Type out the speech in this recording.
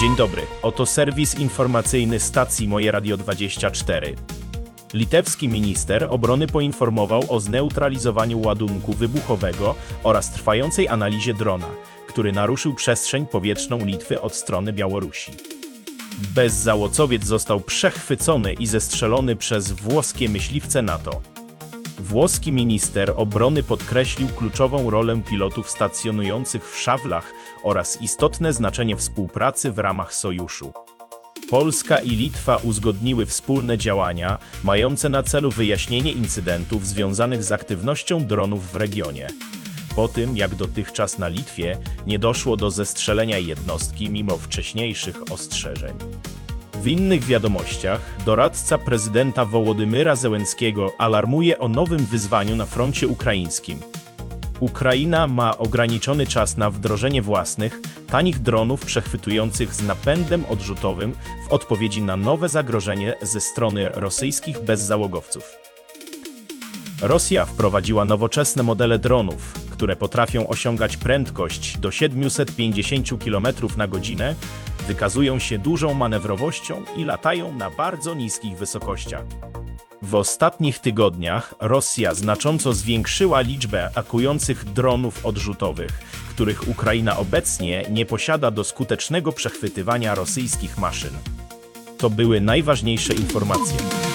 Dzień dobry, oto serwis informacyjny stacji Moje Radio 24. Litewski minister obrony poinformował o zneutralizowaniu ładunku wybuchowego oraz trwającej analizie drona, który naruszył przestrzeń powietrzną Litwy od strony Białorusi. Bezzałocowiec został przechwycony i zestrzelony przez włoskie myśliwce NATO. Włoski minister obrony podkreślił kluczową rolę pilotów stacjonujących w szawlach oraz istotne znaczenie współpracy w ramach sojuszu. Polska i Litwa uzgodniły wspólne działania mające na celu wyjaśnienie incydentów związanych z aktywnością dronów w regionie. Po tym, jak dotychczas na Litwie nie doszło do zestrzelenia jednostki mimo wcześniejszych ostrzeżeń. W innych wiadomościach doradca prezydenta Wołodymyra Zełenskiego alarmuje o nowym wyzwaniu na froncie ukraińskim. Ukraina ma ograniczony czas na wdrożenie własnych, tanich dronów przechwytujących z napędem odrzutowym w odpowiedzi na nowe zagrożenie ze strony rosyjskich bezzałogowców. Rosja wprowadziła nowoczesne modele dronów, które potrafią osiągać prędkość do 750 km/h, wykazują się dużą manewrowością i latają na bardzo niskich wysokościach. W ostatnich tygodniach Rosja znacząco zwiększyła liczbę atakujących dronów odrzutowych, których Ukraina obecnie nie posiada do skutecznego przechwytywania rosyjskich maszyn. To były najważniejsze informacje.